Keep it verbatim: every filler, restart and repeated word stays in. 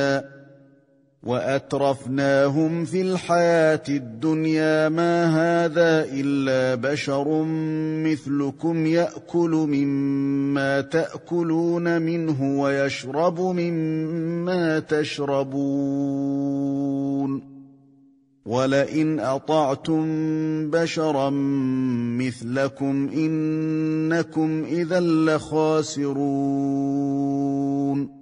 وأترفناهم في الحياة الدنيا ما هذا إلا بشر مثلكم يأكل مما تأكلون منه ويشرب مما تشربون ولئن أطعتم بشرا مثلكم إنكم إذا لخاسرون